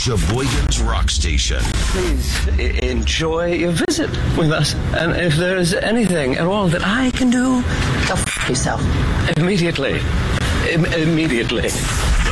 Sheboygan's Rock Station. Please enjoy your visit with us. And if there is anything at all that I can do, go f*** yourself. Immediately.